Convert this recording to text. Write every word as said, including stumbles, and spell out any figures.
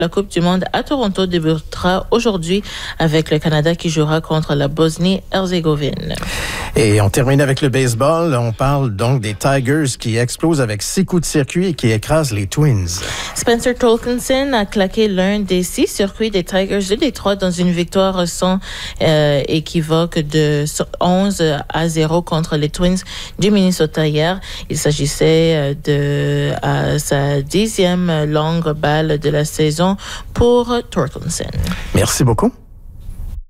La Coupe du Monde à Toronto débutera aujourd'hui avec le Canada qui jouera contre la Bosnie-Herzégovine. Et on termine avec le baseball. On parle donc des Tigers qui explosent avec six coups de circuit et qui écrasent les Twins. Spencer Torkelson a claqué l'un des six circuits des Tigers de Détroit dans une victoire sans euh, équivoque de onze à zéro contre les Twins du Minnesota hier. Il s'agissait de euh, sa dixième longue balle de la saison pour Torkelson. Merci beaucoup.